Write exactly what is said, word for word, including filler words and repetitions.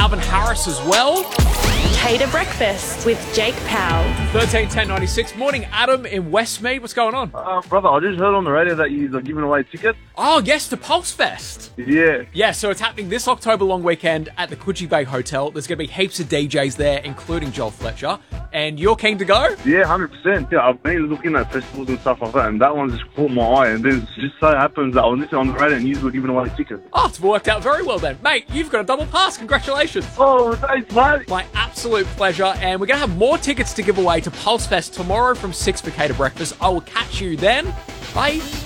Calvin Harris as well. Cater Breakfast with Jake Powell. thirteen ten ninety-six. Morning, Adam in Westmead. What's going on? Uh, brother, I just heard on the radio that you're giving away tickets. Oh, yes, to Pulse Fest. Yeah. Yeah, so it's happening this October long weekend at the Coogee Bay Hotel. There's going to be heaps of D Js there, including Joel Fletcher. And you're keen to go? Yeah, one hundred percent. Yeah, I've been looking at festivals and stuff like that, and that one just caught my eye. And then it just so happens that I was listening on the radio and you were giving away tickets. Oh, it's worked out very well then. Mate, you've got a double pass. Congratulations. Oh, thanks, mate. My absolute pleasure. And we're going to have more tickets to give away to Pulse Fest tomorrow from six for Cater Breakfast. I will catch you then. Bye.